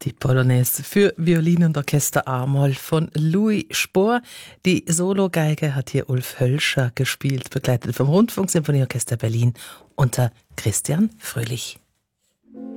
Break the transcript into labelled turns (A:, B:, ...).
A: Die Polonaise für Violin und Orchester A-Moll von Louis Spohr. Die Sologeige hat hier Ulf Hölscher gespielt, begleitet vom Rundfunksymphonieorchester Berlin unter Christian Fröhlich.